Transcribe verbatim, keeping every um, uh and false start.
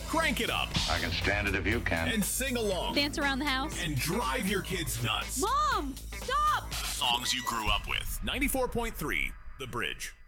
Crank it up. I can stand it if you can. And sing along. Dance around the house. And drive your kids nuts. Mom, stop! Songs you grew up with. ninety-four point three, The Bridge.